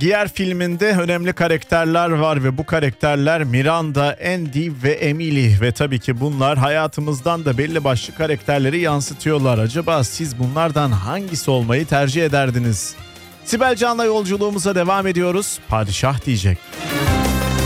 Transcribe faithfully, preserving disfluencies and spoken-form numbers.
Gier filminde önemli karakterler var ve bu karakterler Miranda, Andy ve Emily ve tabii ki bunlar hayatımızdan da belli başlı karakterleri yansıtıyorlar. Acaba siz bunlardan hangisi olmayı tercih ederdiniz? Sibel Can'la yolculuğumuza devam ediyoruz. Padişah diyecek.